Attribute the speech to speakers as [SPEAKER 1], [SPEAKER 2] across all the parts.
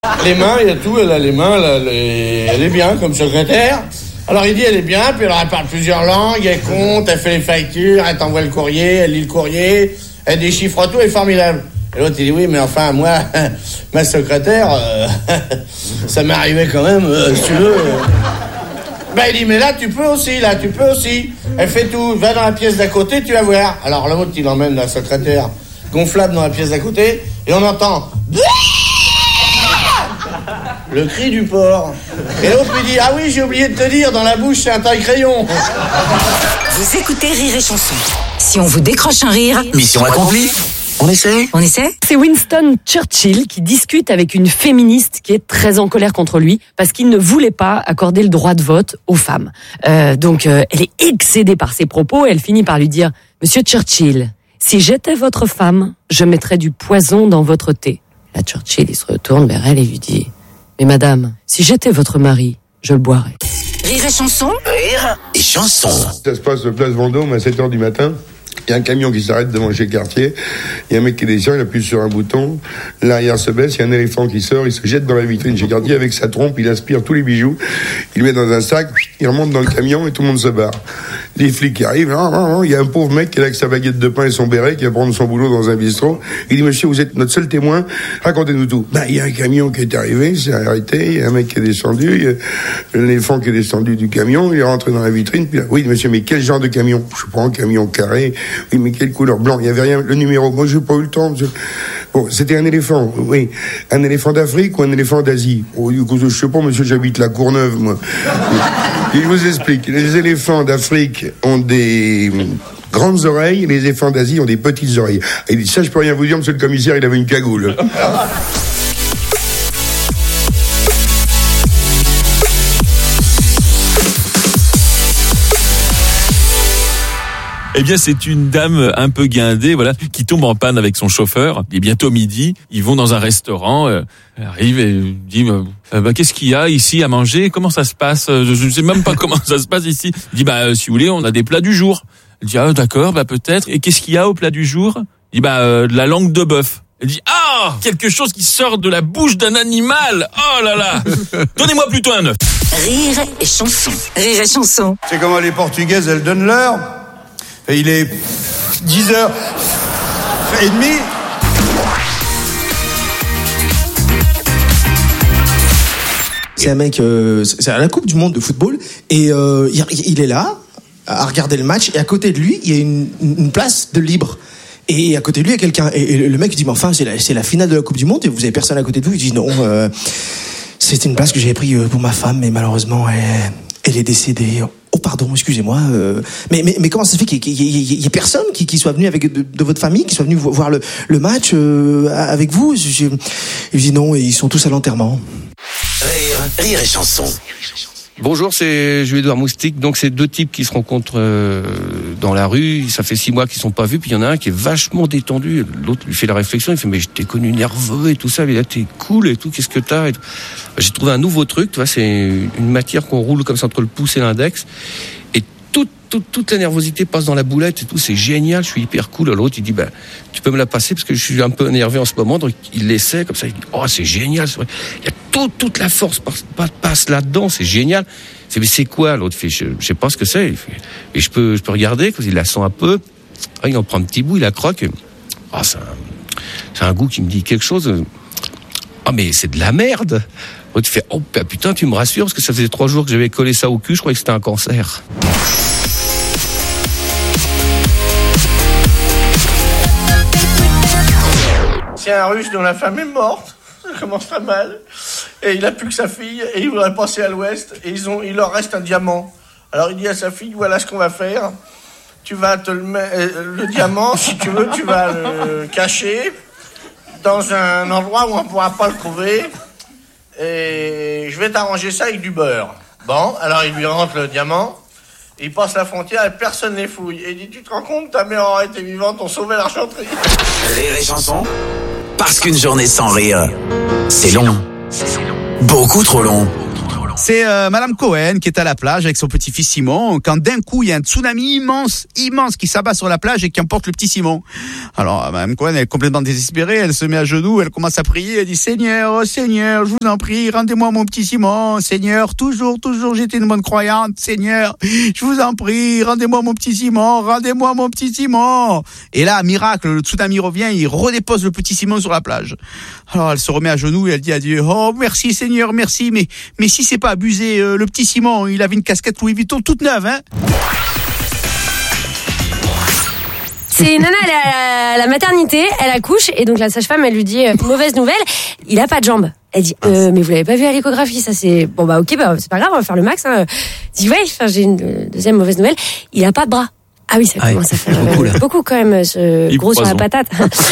[SPEAKER 1] Les mains, il y a tout, elle a les mains, elle est bien comme secrétaire. Alors il dit elle est bien, puis alors elle parle plusieurs langues, elle compte, elle fait les factures, elle t'envoie le courrier, elle lit le courrier, elle déchiffre tout, elle est formidable. Et l'autre il dit oui mais enfin moi, ma secrétaire, ça m'est arrivé quand même, si tu veux. Ben il dit mais là tu peux aussi. Elle fait tout, va dans la pièce d'à côté, tu vas voir. Alors l'autre il emmène la secrétaire gonflable dans la pièce d'à côté, et on entend le cri du porc. Et l'autre lui dit ah oui j'ai oublié de te dire, dans la bouche c'est un taille-crayon.
[SPEAKER 2] Vous écoutez Rire et Chanson. Si on vous décroche un rire,
[SPEAKER 3] mission accomplie. On essaie.
[SPEAKER 4] C'est Winston Churchill qui discute avec une féministe qui est très en colère contre lui parce qu'il ne voulait pas accorder le droit de vote aux femmes. Donc elle est excédée par ses propos et elle finit par lui dire « Monsieur Churchill, si j'étais votre femme, je mettrais du poison dans votre thé. » Là, Churchill, il se retourne vers elle et lui dit « Mais madame, si j'étais votre mari, je le boirais. »
[SPEAKER 2] Rire et Chanson.
[SPEAKER 3] Rire et Chanson.
[SPEAKER 5] Ça se passe place Vendôme à 7h du matin. Il y a un camion qui s'arrête devant chez Cartier. Il y a un mec qui descend, il appuie sur un bouton. L'arrière se baisse, il y a un éléphant qui sort, il se jette dans la vitrine chez Cartier avec sa trompe, il aspire tous les bijoux. Il le met dans un sac, il remonte dans le camion et tout le monde se barre. Les flics qui arrivent, il y a un pauvre mec qui est là avec sa baguette de pain et son béret qui va prendre son boulot dans un bistrot. Il dit monsieur, vous êtes notre seul témoin, racontez-nous tout. Il y a un camion qui est arrivé, c'est arrêté, il y a un mec qui est descendu, il y a l'éléphant qui est descendu du camion, il est rentré dans la vitrine, puis là, oui monsieur, mais quel genre de camion? Je prends un camion carré. Oui, mais quelle couleur? Blanc, il n'y avait rien, le numéro. Moi, j'ai pas eu le temps. Bon, c'était un éléphant, oui. Un éléphant d'Afrique ou un éléphant d'Asie? Oh, du coup, je sais pas, monsieur, j'habite la Courneuve, moi. Et je vous explique. Les éléphants d'Afrique ont des grandes oreilles, et les éléphants d'Asie ont des petites oreilles. Et il dit, ça, je peux rien vous dire, monsieur le commissaire, il avait une cagoule.
[SPEAKER 6] Eh bien, c'est une dame un peu guindée, voilà, qui tombe en panne avec son chauffeur. Il est bientôt midi. Ils vont dans un restaurant. Elle arrive et dit qu'est-ce qu'il y a ici à manger? Comment ça se passe? Je ne sais même pas comment ça se passe ici. Il dit si vous voulez, on a des plats du jour. Elle dit d'accord, peut-être. Et qu'est-ce qu'il y a au plat du jour? Il dit de la langue de bœuf. Elle dit quelque chose qui sort de la bouche d'un animal. Oh là là. Donnez-moi plutôt un œuf.
[SPEAKER 2] Rire et Chanson. Rire et Chanson.
[SPEAKER 1] C'est comment les Portugaises elles donnent l'heure. Et il est 10h30.
[SPEAKER 7] C'est un mec, c'est à la Coupe du Monde de football, et il est là à regarder le match, et à côté de lui, il y a une place de libre. Et à côté de lui, il y a quelqu'un. Et le mec dit, mais enfin, c'est la finale de la Coupe du Monde, et vous avez personne à côté de vous. Il dit, non, c'était une place que j'avais prise pour ma femme, mais malheureusement, elle est décédée. Oh pardon, excusez-moi. Mais comment ça se fait qu'il y ait personne qui soit venu avec de votre famille, qui soit venu voir le match avec vous? Il dit non, ils sont tous à l'enterrement.
[SPEAKER 3] Rire et Chanson.
[SPEAKER 8] Bonjour, c'est Jules-Édouard Moustique. Donc c'est deux types qui se rencontrent dans la rue. Ça fait 6 mois qu'ils sont pas vus. Puis il y en a un qui est vachement détendu. L'autre lui fait la réflexion. Il fait mais je t'ai connu nerveux et tout ça. Mais là t'es cool et tout. Qu'est-ce que t'as et tout. J'ai trouvé un nouveau truc. Tu vois, c'est une matière qu'on roule comme ça entre le pouce et l'index. Et toute la nervosité passe dans la boulette et tout. C'est génial. Je suis hyper cool. L'autre il dit tu peux me la passer parce que je suis un peu énervé en ce moment. Donc il l'essaie comme ça. Il dit c'est génial. C'est vrai. Il y a toute la force passe là-dedans. C'est génial. Mais c'est quoi? L'autre fait je sais pas ce que c'est. Et je peux regarder parce qu'il la sent un peu. Il en prend un petit bout. Il la croque. C'est un goût qui me dit quelque chose. Mais c'est de la merde. L'autre fait putain tu me rassures parce que ça faisait 3 jours que j'avais collé ça au cul. Je croyais que c'était un cancer.
[SPEAKER 1] C'est un Russe dont la femme est morte. Ça commence pas mal. Et il a plus que sa fille. Et il voudrait passer à l'ouest. Et il leur reste un diamant. Alors il dit à sa fille, voilà ce qu'on va faire. Tu vas te le diamant, si tu veux, tu vas le cacher dans un endroit où on ne pourra pas le trouver. Et je vais t'arranger ça avec du beurre. Bon, alors il lui rentre le diamant. Il passe la frontière et personne ne les fouille. Et il dit, tu te rends compte, ta mère aurait été vivante, on sauvait l'argenterie.
[SPEAKER 3] Rire et Chanson. Parce qu'une journée sans rire, c'est long. Beaucoup trop long.
[SPEAKER 9] C'est Madame Cohen qui est à la plage avec son petit-fils Simon, quand d'un coup il y a un tsunami immense qui s'abat sur la plage et qui emporte le petit Simon. Alors Madame Cohen, elle est complètement désespérée, elle se met à genoux, elle commence à prier, elle dit Seigneur, oh Seigneur, je vous en prie, rendez-moi mon petit Simon, Seigneur, toujours j'étais une bonne croyante, Seigneur, je vous en prie, rendez-moi mon petit Simon, rendez-moi mon petit Simon. Et là, miracle, le tsunami revient, il redépose le petit Simon sur la plage. Alors elle se remet à genoux et elle dit à Dieu, oh merci Seigneur, merci, mais si c'est pas abusé, le petit Simon, il avait une casquette Louis Vuitton toute neuve, hein.
[SPEAKER 4] C'est Nana, elle est à la maternité, elle accouche et donc la sage-femme elle lui dit mauvaise nouvelle, il a pas de jambes. Elle dit mais vous l'avez pas vu à l'échographie, ça c'est bon bah ok bah c'est pas grave, on va faire le max. Hein. Elle dit ouais, j'ai une deuxième mauvaise nouvelle, il a pas de bras. Ah oui, ça commence à faire beaucoup quand même, ce gros sur la patate.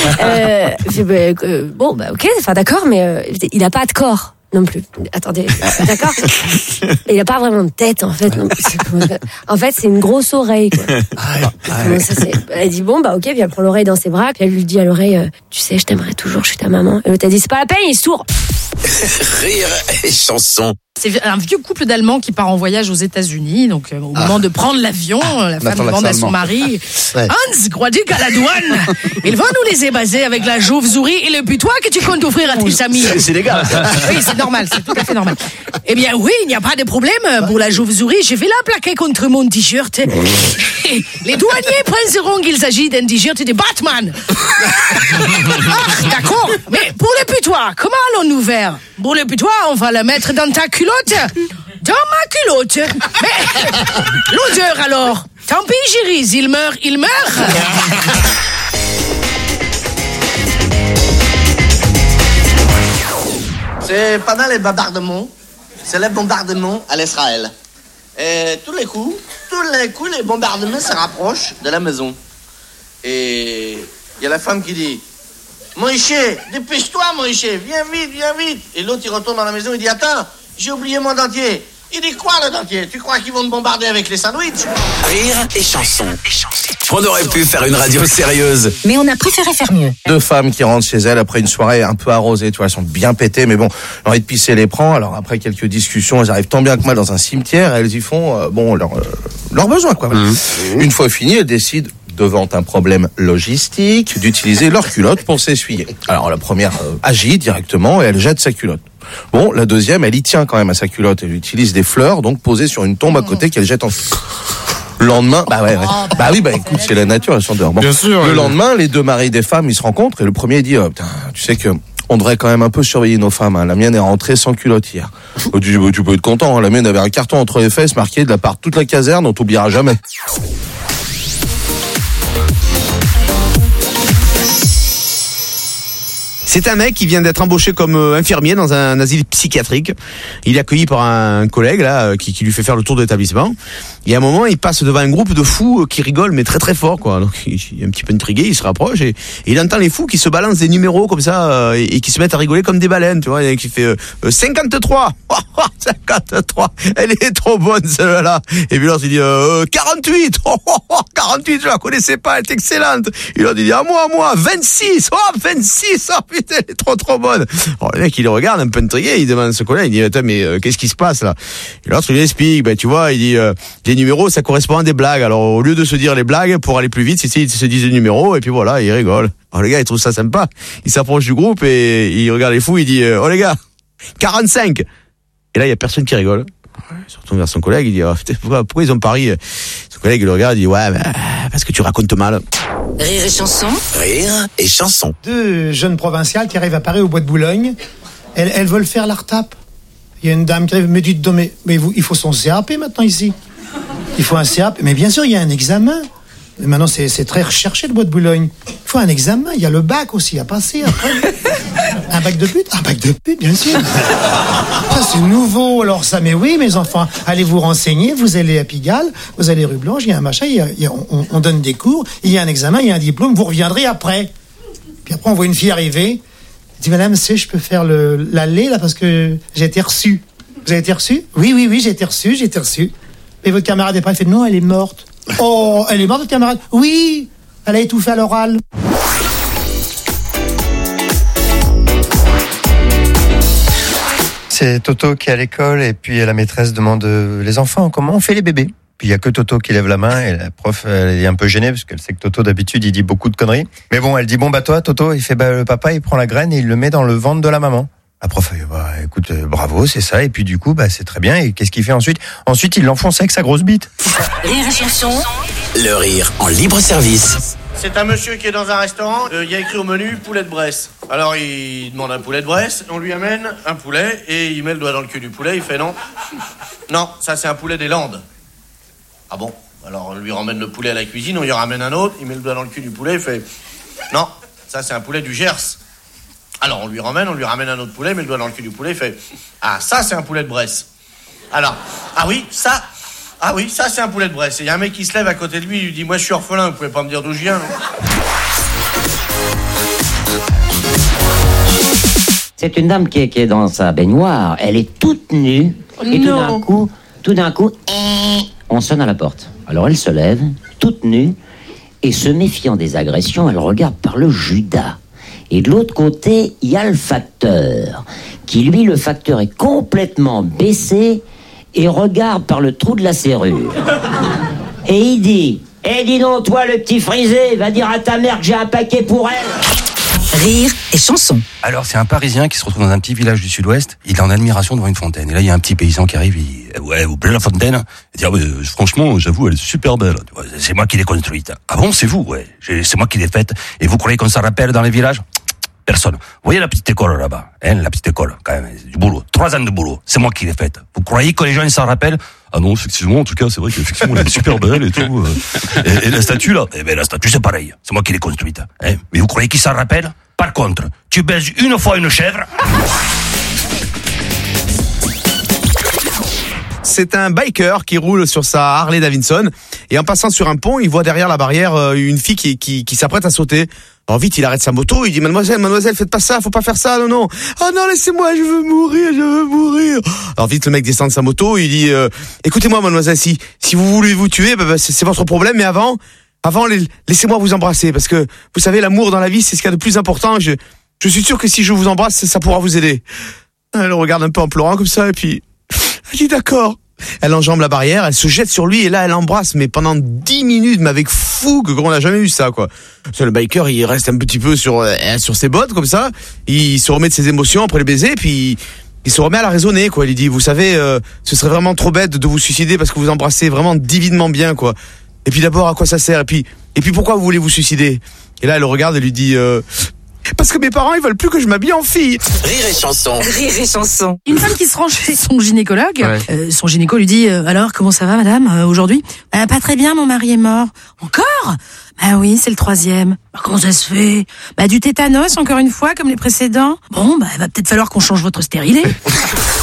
[SPEAKER 4] Bon bah ok, enfin d'accord, mais il a pas de corps. Non plus. Attendez, d'accord. Il a pas vraiment de tête en fait. Non. En fait, c'est une grosse oreille. Quoi. Ça, elle dit bon bah ok, puis elle prend l'oreille dans ses bras, puis elle lui dit à l'oreille, tu sais, je t'aimerais toujours, je suis ta maman. Et l'autre a dit c'est pas la peine, il se tourne.
[SPEAKER 3] Rire et chanson.
[SPEAKER 10] C'est un vieux couple d'Allemands qui part en voyage aux États-Unis. Donc, au moment de prendre l'avion, la femme demande à son mari Hans, crois-tu qu'à la douane, ils vont nous laisser baser avec la chauve-souris et le putois que tu comptes offrir à tes amis?
[SPEAKER 1] C'est légal.
[SPEAKER 10] Oui, c'est normal, c'est tout à fait normal. Eh bien, oui, il n'y a pas de problème. Pour la chauve-souris, je vais la plaquer contre mon t-shirt. Et les douaniers penseront qu'il s'agit d'un t-shirt de Batman. D'accord. Mais pour le putois, comment allons-nous faire? Pour le putois, on va la mettre dans ta culotte. Dans ma culotte. Mais l'odeur alors? Tant pis, Gérise, il meurt.
[SPEAKER 1] C'est pendant les bombardements, c'est les bombardements à l'Israël. Et tous les coups, les bombardements se rapprochent de la maison. Et il y a la femme qui dit Moïse, dépêche-toi Moïse, viens vite. Et l'autre il retourne dans la maison, il dit attends, j'ai oublié mon dentier. Il dit quoi le dentier? Tu crois qu'ils vont te bombarder avec les sandwichs?
[SPEAKER 3] Rire et chanson. On aurait pu faire une radio sérieuse,
[SPEAKER 2] mais on a préféré faire mieux.
[SPEAKER 1] Deux femmes qui rentrent chez elles après une soirée un peu arrosée, tu vois, elles sont bien pétées, mais bon, l'envie de pisser les prend. Alors après quelques discussions, elles arrivent tant bien que mal dans un cimetière, elles y font leurs besoins, quoi. Une fois fini, elles décident, devant un problème logistique, d'utiliser leur culotte pour s'essuyer. Alors la première agit directement et elle jette sa culotte. Bon, la deuxième, elle y tient quand même à sa culotte. Elle utilise des fleurs, donc posées sur une tombe à côté qu'elle jette en... Le lendemain, écoute, c'est la nature, elle s'en dort. Bon, bien sûr, le lendemain, les deux maris des femmes, ils se rencontrent et le premier dit, tu sais que on devrait quand même un peu surveiller nos femmes. Hein. La mienne est rentrée sans culotte hier. Tu peux être content. Hein. La mienne avait un carton entre les fesses marqué de la part de toute la caserne, on t'oubliera jamais.
[SPEAKER 9] C'est un mec qui vient d'être embauché comme infirmier dans un asile psychiatrique. Il est accueilli par un collègue là qui lui fait faire le tour de l'établissement. Et à un moment, il passe devant un groupe de fous qui rigolent mais très très fort quoi. Donc il est un petit peu intrigué, il se rapproche et il entend les fous qui se balancent des numéros comme ça et qui se mettent à rigoler comme des baleines, tu vois, et qui fait 53. 53. Elle est trop bonne celle-là. Et puis l'autre il dit 48. 48, je la connaissais pas, elle est excellente. Et l'autre il dit à moi 26. 26. Putain, elle est trop bonne. Alors, le mec, il le regarde un peu intrigué, il demande à ce collègue, il dit, attends, mais qu'est-ce qui se passe, là? Et l'autre, il lui explique, tu vois, il dit, les numéros, ça correspond à des blagues. Alors, au lieu de se dire les blagues, pour aller plus vite, ils se disent les numéros, et puis voilà, il rigole. Alors, le gars, il trouve ça sympa. Il s'approche du groupe, et il regarde les fous, il dit, oh, les gars, 45. Et là, il y a personne qui rigole. Il se retourne vers son collègue, il dit, pourquoi ils ont pari? Son collègue, il le regarde, il dit, ouais, parce que tu racontes mal.
[SPEAKER 2] Rire et chanson.
[SPEAKER 3] Rire et chanson.
[SPEAKER 11] Deux jeunes provinciales qui arrivent à Paris au bois de Boulogne. Elles veulent faire la retape. Il y a une dame qui arrive, me dit, mais vous, il faut son CAP maintenant ici. Il faut un CAP. Mais bien sûr, il y a un examen. Mais maintenant, c'est très recherché le bois de Boulogne. Il faut un examen. Il y a le bac aussi à passer après. Un bac de pute? Un bac de pute, bien sûr. Ça, c'est nouveau. Alors ça, mais oui, mes enfants, allez vous renseigner. Vous allez à Pigalle, vous allez rue Blanche, il y a un machin, on donne des cours, il y a un examen, il y a un diplôme, vous reviendrez après. Puis après, on voit une fille arriver. Elle dit, madame, je peux faire l'aller, là, parce que j'ai été reçu. Vous avez été reçu? Oui, j'ai été reçu. Et votre camarade est pas, elle fait, non, elle est morte. Oh, elle est morte, votre camarade? Oui, elle a étouffé à l'oral.
[SPEAKER 12] c'est Toto qui est à l'école et puis la maîtresse demande les enfants, comment on fait les bébés? Puis il y a que Toto qui lève la main et la prof elle est un peu gênée parce qu'elle sait que Toto d'habitude il dit beaucoup de conneries. Mais bon, elle dit bon bah toi Toto, il fait le papa il prend la graine et il le met dans le ventre de la maman. La prof elle dit bah écoute bravo, c'est ça et puis du coup bah c'est très bien et qu'est-ce qu'il fait ensuite? Ensuite, il l'enfonce avec sa grosse bite.
[SPEAKER 2] Rire et chanson.
[SPEAKER 3] Le rire en libre service.
[SPEAKER 1] C'est un monsieur qui est dans un restaurant, il y a écrit au menu poulet de Bresse. Alors il demande un poulet de Bresse, on lui amène un poulet et il met le doigt dans le cul du poulet, il fait non. Non, ça c'est un poulet des Landes. Ah bon? Alors on lui ramène le poulet à la cuisine, on lui ramène un autre, il met le doigt dans le cul du poulet, il fait non, ça c'est un poulet du Gers. Alors on lui ramène un autre poulet, il met le doigt dans le cul du poulet, il fait ah ça c'est un poulet de Bresse. Alors, ah oui, ça c'est un poulet de Bresse. Et il y a un mec qui se lève à côté de lui, il lui dit moi je suis orphelin, vous pouvez pas me dire d'où je viens.
[SPEAKER 13] C'est une dame qui est dans sa baignoire, elle est toute nue, et tout d'un coup, on sonne à la porte. Alors elle se lève, toute nue, et se méfiant des agressions, elle regarde par le Judas. Et de l'autre côté, il y a le facteur, qui lui, le facteur est complètement baissé et regarde par le trou de la serrure. Et il dit, dis donc toi le petit frisé, va dire à ta mère que j'ai un paquet pour elle.
[SPEAKER 2] Rire et chanson.
[SPEAKER 14] Alors, c'est un Parisien qui se retrouve dans un petit village du Sud-Ouest. Il est en admiration devant une fontaine. Et là, il y a un petit paysan qui arrive. Il dit, ouais, vous plaît la fontaine? Il dit, ah, franchement, j'avoue, elle est super belle. C'est moi qui l'ai construite. Ah bon, c'est vous? Ouais, c'est moi qui l'ai faite. Et vous croyez qu'on s'en rappelle dans les villages? Personne. Vous voyez la petite école là-bas? La petite école, quand même. Du boulot. 3 ans de boulot. C'est moi qui l'ai faite. Vous croyez que les gens, ils s'en rappellent? Ah non, effectivement, en tout cas, c'est vrai qu'effectivement, elle est super belle et tout. Et la statue, là? Eh ben, la statue, c'est pareil. C'est moi qui l'ai construite. Mais vous croyez qu'ils s'en rappellent? Par contre, tu baises une fois une chèvre.
[SPEAKER 9] C'est un biker qui roule sur sa Harley Davidson et en passant sur un pont, il voit derrière la barrière une fille qui s'apprête à sauter. Alors vite, il arrête sa moto, il dit mademoiselle, faites pas ça, faut pas faire ça, non. Oh non, laissez-moi, je veux mourir. Alors vite, le mec descend de sa moto, il dit écoutez-moi mademoiselle, si vous voulez vous tuer, c'est votre problème, mais avant, laissez-moi vous embrasser, parce que vous savez, l'amour dans la vie, c'est ce qu'il y a de plus important. Je suis sûr que si je vous embrasse, ça pourra vous aider. Elle le regarde un peu en pleurant comme ça, et puis elle dit d'accord. Elle enjambe la barrière, elle se jette sur lui, et là, elle l'embrasse, mais pendant 10 minutes, mais avec fougue, qu'on n'a jamais vu ça, quoi. Le biker, il reste un petit peu sur ses bottes, comme ça. Il se remet de ses émotions après le baiser, puis il se remet à la raisonner, quoi. Il dit, vous savez, ce serait vraiment trop bête de vous suicider parce que vous embrassez vraiment divinement bien, quoi. Et puis d'abord, à quoi ça sert? Et puis pourquoi vous voulez vous suicider? Et là, elle le regarde et lui dit, parce que mes parents, ils veulent plus que je m'habille en fille.
[SPEAKER 3] Rire et chanson.
[SPEAKER 2] Rire et chanson.
[SPEAKER 10] Une femme qui se rend chez son gynécologue, son gynéco lui dit alors comment ça va madame aujourd'hui? Pas très bien, mon mari est mort. Encore? Bah oui, c'est le 3e. Bah, comment ça se fait? Bah du tétanos encore une fois comme les précédents. Bon, bah va peut-être falloir qu'on change votre stérilet.